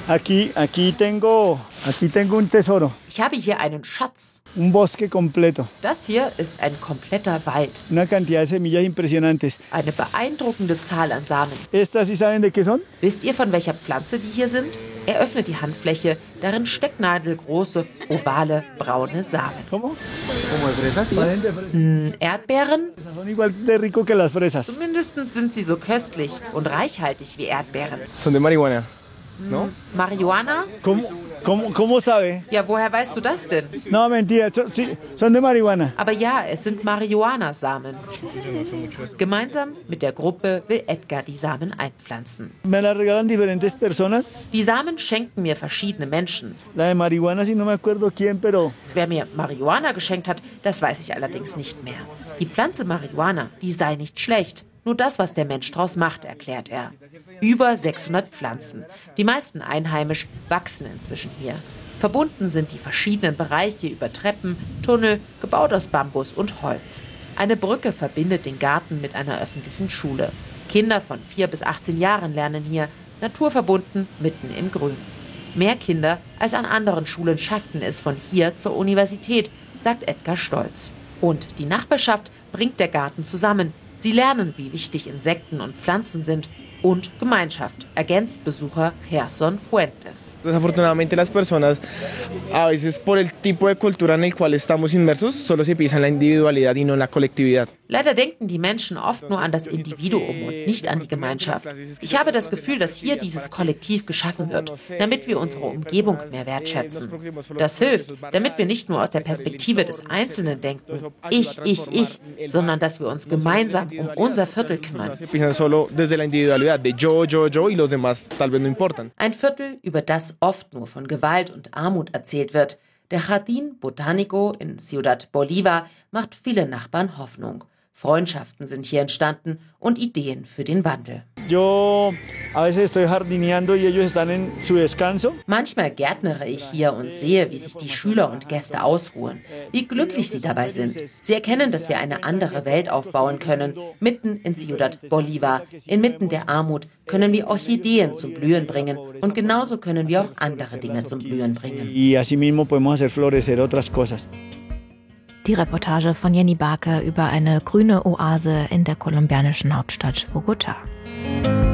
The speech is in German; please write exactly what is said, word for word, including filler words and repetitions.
Aquí, aquí tengo, aquí tengo un tesoro, Ich habe hier einen Schatz. un bosque completo, Das hier ist ein kompletter Wald. una cantidad de semillas impresionantes. Eine beeindruckende Zahl an Samen. ¿Estas sí saben de qué son? Wisst ihr, von welcher Pflanze die hier sind? Er öffnet die Handfläche, darin stecknadelgroße, ovale, braune Samen. ¿Cómo? ¿Como de fresa, tía? Parecen de fresas. Hm, Erdbeeren? Son igual de rico que las fresas. Mindestens sind sie so köstlich und reichhaltig wie Erdbeeren. Son de marihuana, ¿no? Marihuana? ¿Cómo, cómo, cómo sabe? Ja, woher weißt du das denn? No, mentira, son, sí, son de marihuana. Aber ja, es sind Marihuana-Samen. Gemeinsam mit der Gruppe will Edgar die Samen einpflanzen. Me la regalan diferentes personas. Die Samen schenken mir verschiedene Menschen. La de marihuana sí no me acuerdo quién, pero Wer mir Marihuana geschenkt hat, das weiß ich allerdings nicht mehr. Die Pflanze Marihuana, die sei nicht schlecht. Nur das, was der Mensch draus macht, erklärt er. Über sechshundert Pflanzen. Die meisten einheimisch wachsen inzwischen hier. Verbunden sind die verschiedenen Bereiche über Treppen, Tunnel, gebaut aus Bambus und Holz. Eine Brücke verbindet den Garten mit einer öffentlichen Schule. Kinder von vier bis achtzehn Jahren lernen hier, naturverbunden, mitten im Grün. Mehr Kinder als an anderen Schulen schafften es von hier zur Universität, sagt Edgar stolz. Und die Nachbarschaft bringt der Garten zusammen. Sie lernen, wie wichtig Insekten und Pflanzen sind. Und Gemeinschaft, ergänzt Besucher Gerson Fuentes. Desafortunadamente las personas, a veces por el tipo de cultura en el cual estamos inmersos, solo se piensa en la individualidad y no en la colectividad. Leider denken die Menschen oft nur an das Individuum und nicht an die Gemeinschaft. Ich habe das Gefühl, dass hier dieses Kollektiv geschaffen wird, damit wir unsere Umgebung mehr wertschätzen. Das hilft, damit wir nicht nur aus der Perspektive des Einzelnen denken, ich, ich, ich, sondern dass wir uns gemeinsam um unser Viertel kümmern. Se piensan solo desde la individualidad, de yo, yo, yo y los demás tal vez no importan. Ein Viertel, über das oft nur von Gewalt und Armut erzählt wird. Der Jardín Botánico in Ciudad Bolívar macht viele Nachbarn Hoffnung. Freundschaften sind hier entstanden und Ideen für den Wandel. yo a veces estoy jardineando y ellos están en su descanso. Manchmal gärtnere ich hier und sehe, wie sich die Schüler und Gäste ausruhen, wie glücklich sie dabei sind. Sie erkennen, dass wir eine andere Welt aufbauen können. Mitten in Ciudad Bolívar, inmitten der Armut, können wir Orchideen zum Blühen bringen und genauso können wir auch andere Dinge zum Blühen bringen. Y así mismo podemos hacer florecer otras cosas. Die Reportage von Jenny Barke über eine grüne Oase in der kolumbianischen Hauptstadt Bogotá.